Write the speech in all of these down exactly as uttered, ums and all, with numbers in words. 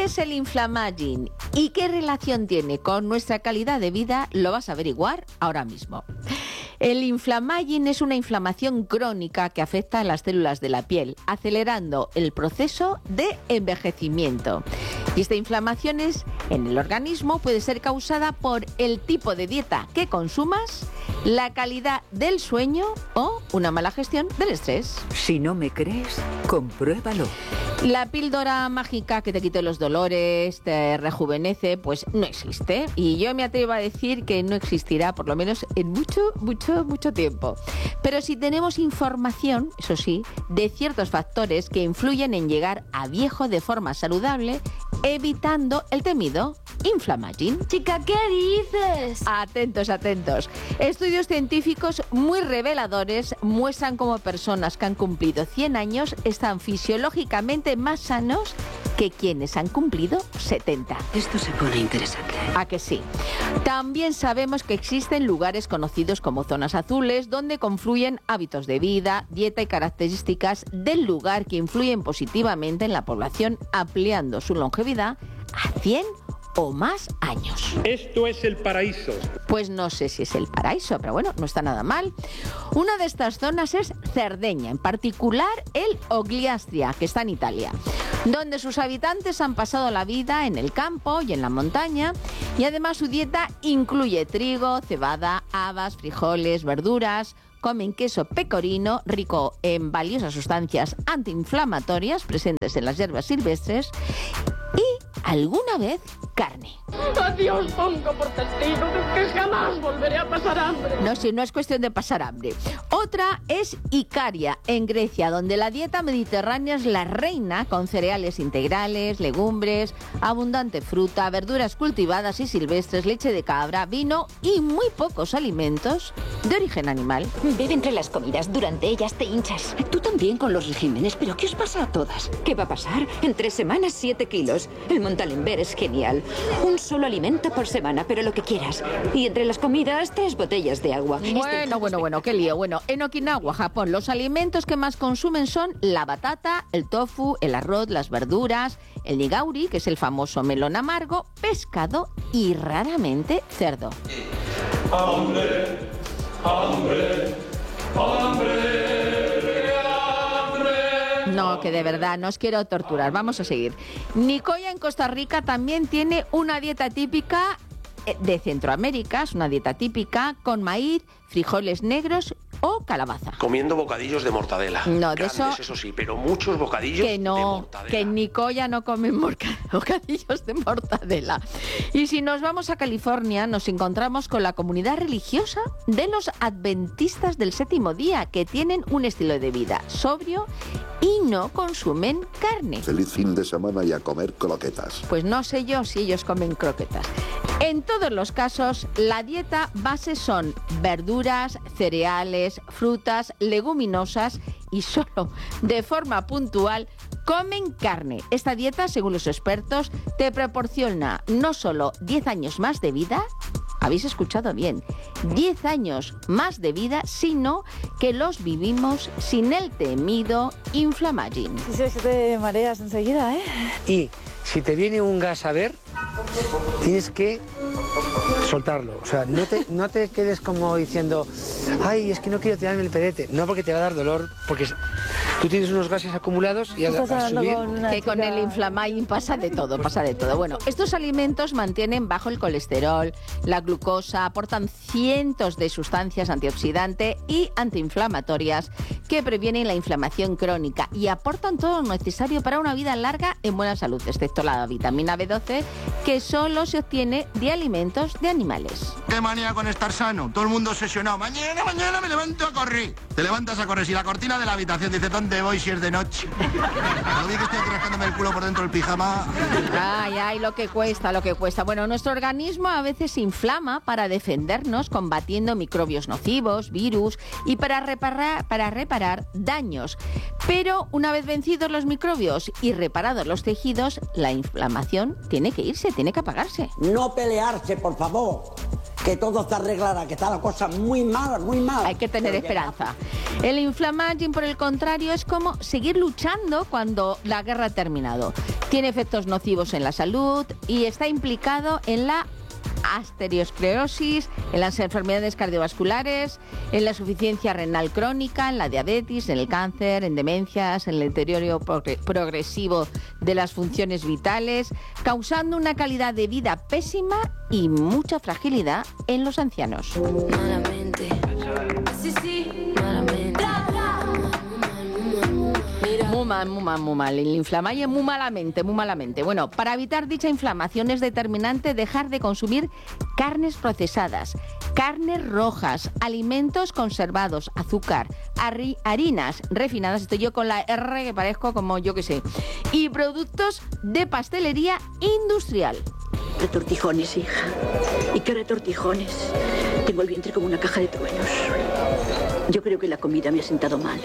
es el Inflamaging y qué relación tiene con nuestra calidad de vida? Lo vas a averiguar ahora mismo. El Inflamaging es una inflamación crónica que afecta a las células de la piel, acelerando el proceso de envejecimiento. Y esta inflamación es, en el organismo puede ser causada por el tipo de dieta que consumas, la calidad del sueño o una mala gestión del estrés. Si no me crees, compruébalo. La píldora mágica que te quite los dolores, te rejuvenece, pues no existe. Y yo me atrevo a decir que no existirá, por lo menos en mucho, mucho, mucho tiempo. Pero si tenemos información, eso sí, de ciertos factores que influyen en llegar a viejo de forma saludable, evitando el temido Inflamaging. Chica, ¿qué dices? Atentos, atentos. Estudios científicos muy reveladores muestran cómo personas que han cumplido cien años están fisiológicamente más sanos que quienes han cumplido setenta. Esto se pone interesante. ¿A que sí? También sabemos que existen lugares conocidos como zonas azules donde confluyen hábitos de vida, dieta y características del lugar que influyen positivamente en la población, ampliando su longevidad a cien o más años. Esto es el paraíso. Pues no sé si es el paraíso, pero bueno, no está nada mal. Una de estas zonas es Cerdeña, en particular el Ogliastria, que está en Italia, donde sus habitantes han pasado la vida en el campo y en la montaña, y además su dieta incluye trigo, cebada, habas, frijoles, verduras. Comen queso pecorino, rico en valiosas sustancias antiinflamatorias presentes en las hierbas silvestres, y alguna vez carne. Adiós, pongo por testigo de que jamás volveré a pasar hambre. No, si no es cuestión de pasar hambre. Otra es Icaria, en Grecia, donde la dieta mediterránea es la reina, con cereales integrales, legumbres, abundante fruta, verduras cultivadas y silvestres, leche de cabra, vino y muy pocos alimentos de origen animal. Bebe entre las comidas, durante ellas te hinchas. Tú también con los regímenes, pero ¿qué os pasa a todas? ¿Qué va a pasar? En tres semanas, siete kilos. El Montalember es genial. Un solo alimento por semana, pero lo que quieras. Y entre las comidas, tres botellas de agua. Bueno, bueno, bueno, qué lío. Bueno, en Okinawa, Japón, los alimentos que más consumen son la batata, el tofu, el arroz, las verduras, el nigauri, que es el famoso melón amargo, pescado y raramente cerdo. ¡Hambre! ¡Hambre! ¡Hambre! No, que de verdad, no os quiero torturar. Vamos a seguir. Nicoya, en Costa Rica, también tiene una dieta típica de Centroamérica, es una dieta típica con maíz, frijoles negros o calabaza. Comiendo bocadillos de mortadela. No, de Grandes, eso... eso sí, pero muchos bocadillos que no, de mortadela. Que en Nicoya no comen morca- bocadillos de mortadela. Y si nos vamos a California, nos encontramos con la comunidad religiosa de los adventistas del séptimo día, que tienen un estilo de vida sobrio y no consumen carne. Feliz fin de semana y a comer croquetas. Pues no sé yo si ellos comen croquetas. En todos los casos, la dieta base son verduras, cereales, frutas, leguminosas y solo de forma puntual comen carne. Esta dieta, según los expertos, te proporciona no solo diez años más de vida, habéis escuchado bien, diez años más de vida, sino que los vivimos sin el temido Inflamaging. Sí, es que te mareas enseguida, ¿eh? Y si te viene un gas a ver, tienes que soltarlo. O sea, no te, no te quedes como diciendo, ay, es que no quiero tirarme el pedete. No, porque te va a dar dolor, porque tú tienes unos gases acumulados y al, al subir... Con que con el Inflamaging pasa de todo, pasa de todo. Bueno, estos alimentos mantienen bajo el colesterol, la glucosa, aportan cientos de sustancias antioxidantes y antiinflamatorias que previenen la inflamación crónica y aportan todo lo necesario para una vida larga en buena salud, excepto la vitamina B doce, que solo se obtiene de alimentos de animales. ¿Qué manía con estar sano? Todo el mundo obsesionado. Mañana, mañana me levanto a correr. Te levantas a correr. Si la cortina de la habitación dice, ¿dónde voy si es de noche? Lo vi que estoy rascándome el culo por dentro del pijama. Ay, ay, lo que cuesta, lo que cuesta. Bueno, nuestro organismo a veces se inflama para defendernos, combatiendo microbios nocivos, virus y para reparar, para reparar daños. Pero una vez vencidos los microbios y reparados los tejidos, la inflamación tiene que irse, tiene que apagarse. No pelearse, por favor. que todo se arreglará, que está la cosa muy mala, muy mala. Hay que tener esperanza. El Inflamaging, por el contrario, es como seguir luchando cuando la guerra ha terminado. Tiene efectos nocivos en la salud y está implicado en la arteriosclerosis, en las enfermedades cardiovasculares, en la insuficiencia renal crónica, en la diabetes, en el cáncer, en demencias, en el deterioro progre- progresivo de las funciones vitales, causando una calidad de vida pésima y mucha fragilidad en los ancianos. Malamente. Sí, sí, malamente. Muy mal, muy mal, muy mal. El Inflamaging muy malamente, muy malamente. Bueno, para evitar dicha inflamación es determinante dejar de consumir carnes procesadas, carnes rojas, alimentos conservados, azúcar, harri- harinas refinadas, estoy yo con la R que parezco como yo que sé, y productos de pastelería industrial. Retortijones, hija. ¿Y qué retortijones? Tengo el vientre como una caja de truenos. Yo creo que la comida me ha sentado mal.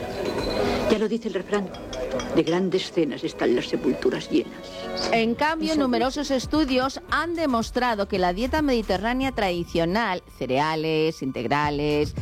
Ya lo dice el refrán. De grandes cenas están las sepulturas llenas. En cambio, numerosos estudios han demostrado que la dieta mediterránea tradicional, cereales, integrales,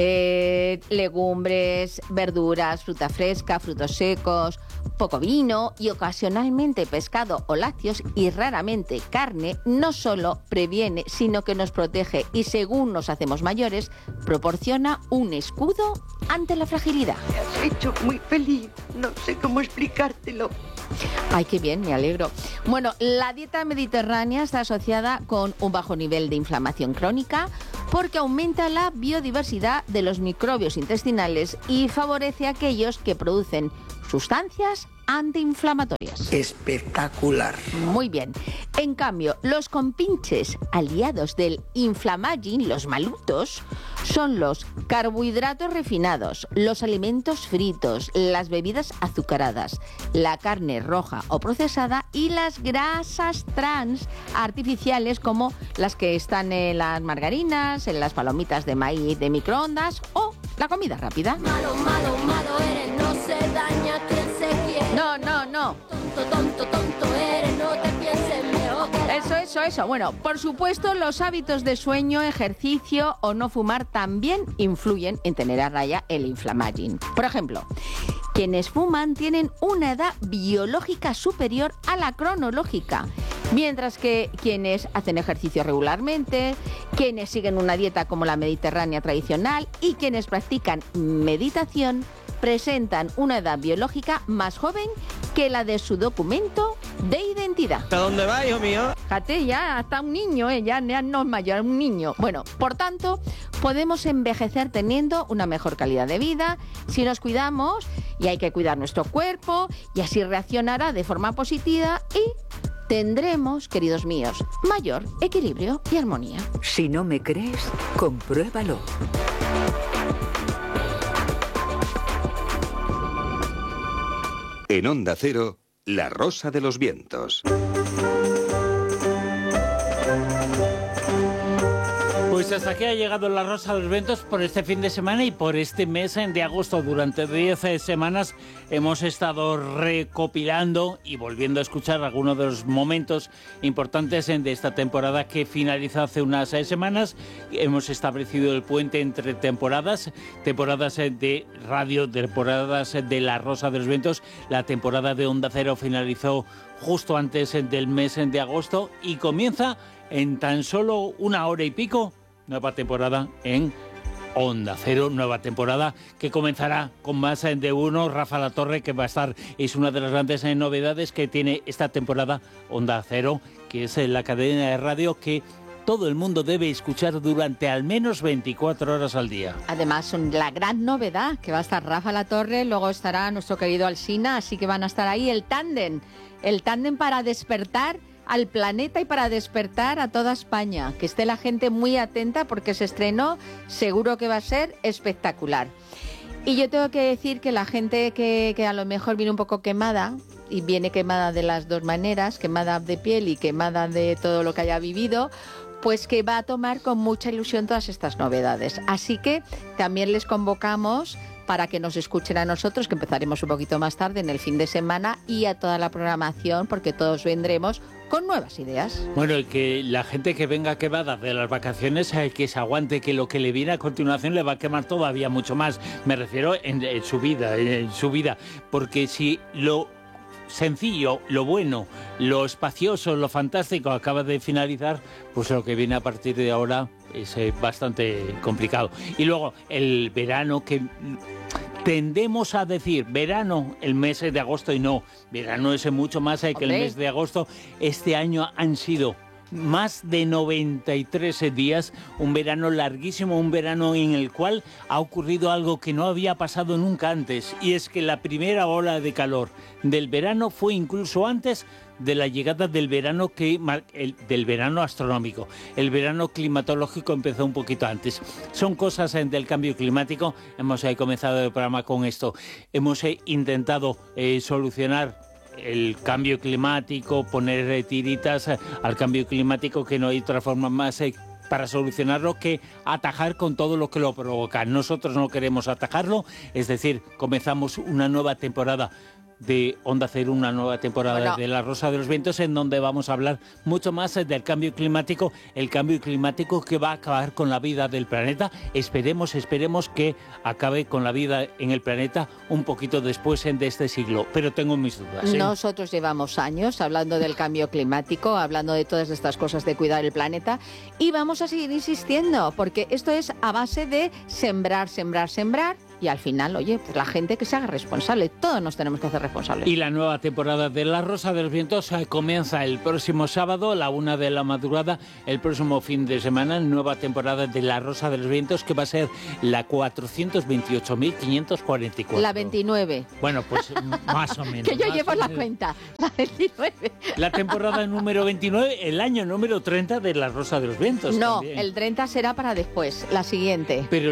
eh, legumbres, verduras, fruta fresca, frutos secos, poco vino y ocasionalmente pescado o lácteos y raramente carne, no solo previene, sino que nos protege y, según nos hacemos mayores, proporciona un escudo ante la fragilidad. Me has hecho muy feliz. No sé cómo explicártelo. Ay, qué bien, me alegro. Bueno, la dieta mediterránea está asociada con un bajo nivel de inflamación crónica porque aumenta la biodiversidad de los microbios intestinales y favorece a aquellos que producen sustancias antiinflamatorias. Espectacular. Muy bien. En cambio, los compinches aliados del Inflamaging, los malutos, son los carbohidratos refinados, los alimentos fritos, las bebidas azucaradas, la carne roja o procesada y las grasas trans artificiales como las que están en las margarinas, en las palomitas de maíz de microondas o la comida rápida. Malo, malo, malo eres, no se daña quien se quiere. No, no, no. Tonto, tonto, tonto eres, no te pienses mejor que la- Eso, eso, eso. Bueno, por supuesto, los hábitos de sueño, ejercicio o no fumar también influyen en tener a raya el Inflamaging. Por ejemplo, quienes fuman tienen una edad biológica superior a la cronológica, mientras que quienes hacen ejercicio regularmente, quienes siguen una dieta como la mediterránea tradicional y quienes practican meditación presentan una edad biológica más joven que la de su documento de identidad. ¿Hasta dónde va, hijo mío? Fíjate, ya hasta un niño, ¿eh? ya, ya no es mayor, un niño. Bueno, por tanto, podemos envejecer teniendo una mejor calidad de vida si nos cuidamos, y hay que cuidar nuestro cuerpo, y así reaccionará de forma positiva y tendremos, queridos míos, mayor equilibrio y armonía. Si no me crees, compruébalo. En Onda Cero, La Rosa de los Vientos. Pues hasta aquí ha llegado La Rosa de los Vientos por este fin de semana y por este mes de agosto. Durante diez semanas hemos estado recopilando y volviendo a escuchar algunos de los momentos importantes de esta temporada que finaliza hace unas semanas. Hemos establecido el puente entre temporadas, temporadas de radio, temporadas de La Rosa de los Vientos. La temporada de Onda Cero finalizó justo antes del mes de agosto y comienza en tan solo una hora y pico nueva temporada en Onda Cero, nueva temporada que comenzará con más de uno. Rafa La Torre, que va a estar, es una de las grandes novedades que tiene esta temporada Onda Cero, que es la cadena de radio que todo el mundo debe escuchar durante al menos veinticuatro horas al día. Además, la gran novedad, que va a estar Rafa La Torre, luego estará nuestro querido Alsina, así que van a estar ahí el tándem, el tándem para despertar al planeta y para despertar a toda España. Que esté la gente muy atenta porque se estrenó, seguro que va a ser espectacular. Y yo tengo que decir que la gente que, que a lo mejor viene un poco quemada, y viene quemada de las dos maneras, quemada de piel y quemada de todo lo que haya vivido, pues que va a tomar con mucha ilusión todas estas novedades. Así que también les convocamos para que nos escuchen a nosotros, que empezaremos un poquito más tarde en el fin de semana, y a toda la programación, porque todos vendremos con nuevas ideas. Bueno, y que la gente que venga quemada de las vacaciones, eh, que se aguante, que lo que le viene a continuación le va a quemar todavía mucho más. Me refiero en, en su vida, en, en su vida, porque si lo sencillo, lo bueno, lo espacioso, lo fantástico acaba de finalizar, pues lo que viene a partir de ahora es eh, bastante complicado. Y luego el verano, que tendemos a decir verano el mes de agosto, y no, verano es mucho más eh, que el mes de agosto. Este año han sido más de noventa y tres días, un verano larguísimo, un verano en el cual ha ocurrido algo que no había pasado nunca antes, y es que la primera ola de calor del verano fue incluso antes de la llegada del verano que el, del verano astronómico. El verano climatológico empezó un poquito antes. Son cosas eh, del cambio climático. Hemos eh, comenzado el programa con esto. Hemos eh, intentado eh, solucionar el cambio climático, poner eh, tiritas eh, al cambio climático, que no hay otra forma más eh, para solucionarlo que atajar con todo lo que lo provoca. Nosotros no queremos atajarlo, es decir, comenzamos una nueva temporada de Onda Cero, una nueva temporada bueno. de La Rosa de los Vientos, en donde vamos a hablar mucho más del cambio climático, el cambio climático que va a acabar con la vida del planeta. Esperemos, esperemos que acabe con la vida en el planeta un poquito después de este siglo, pero tengo mis dudas, ¿eh? Nosotros llevamos años hablando del cambio climático, hablando de todas estas cosas de cuidar el planeta, y vamos a seguir insistiendo, porque esto es a base de sembrar, sembrar, sembrar, y al final, oye, pues la gente que se haga responsable. Todos nos tenemos que hacer responsables. Y la nueva temporada de La Rosa de los Vientos comienza el próximo sábado, a la una de la madrugada, el próximo fin de semana, nueva temporada de La Rosa de los Vientos, que va a ser la cuatrocientos veintiocho mil quinientos cuarenta y cuatro. La veintinueve. Bueno, pues más o menos. Que yo llevo la cuenta. La veintinueve. La temporada número veintinueve, el año número treinta de La Rosa de los Vientos. No, también. El treinta será para después, la siguiente. Pero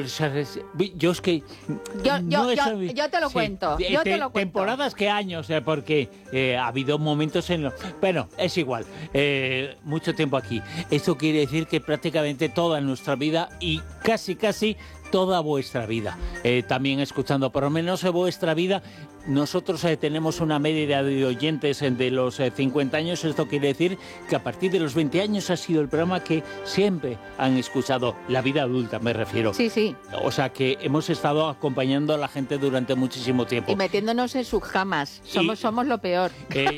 yo es que... Yo, yo, no yo, yo te lo sí, cuento, yo te, te lo cuento. Temporadas que años, eh, porque eh, ha habido momentos en los... Bueno, es igual, eh, mucho tiempo aquí. Esto quiere decir que prácticamente toda nuestra vida, y casi, casi toda vuestra vida, eh, también escuchando por lo menos eh, vuestra vida. Nosotros eh, tenemos una media de oyentes eh, de los eh, cincuenta años. Esto quiere decir que a partir de los veinte años ha sido el programa que siempre han escuchado, la vida adulta me refiero. Sí, sí. O sea que hemos estado acompañando a la gente durante muchísimo tiempo. Y metiéndonos en sus camas. Somos, y, somos lo peor. Eh,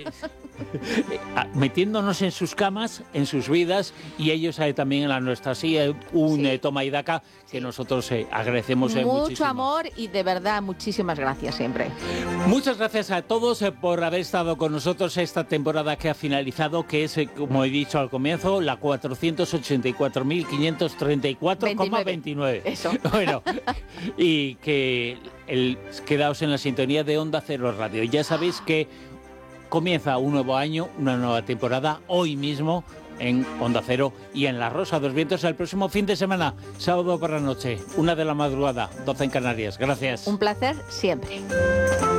metiéndonos en sus camas, en sus vidas, y ellos eh, también en la nuestra. Sí, eh, un sí. eh, toma y daca que nosotros eh, agradecemos eh, mucho muchísimo. Amor, y de verdad muchísimas gracias siempre. Muchas gracias a todos eh, por haber estado con nosotros esta temporada que ha finalizado, que es, eh, como he dicho al comienzo, la cuatrocientos ochenta y cuatro mil quinientos treinta y cuatro coma veintinueve. Eso. Bueno, y que el, quedaos en la sintonía de Onda Cero Radio. Ya sabéis que comienza un nuevo año, una nueva temporada, hoy mismo en Onda Cero y en La Rosa de los Vientos el próximo fin de semana, sábado por la noche, una de la madrugada, doce en Canarias. Gracias. Un placer siempre.